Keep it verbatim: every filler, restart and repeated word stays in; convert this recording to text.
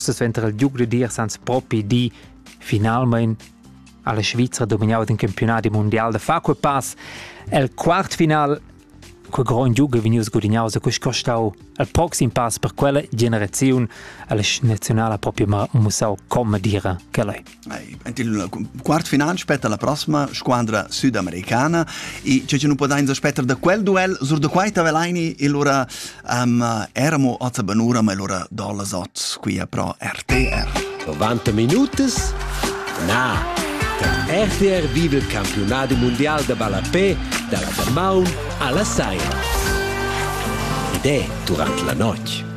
Sventer il giug de dir sans propi di finalmein alla Svizra dominava in campionati mondial de fa quel pass el quart final quel gran giug venius gudignaus e quis costau il proxim pass per quella generazione alla nazionale proprio ma musau come dire che lei. Il quart final spetta la prossima squadra sudamericana e c'è non può dare aspetta da quel duel sur de quaita velaini e loro um, eramo otza banura ma loro dollars ots qui a pro R T R. novanta minutos? Na, der R T R vive il campionato mondiale de Ballapé dalla Maun alla Saira. Ed è durante la notte.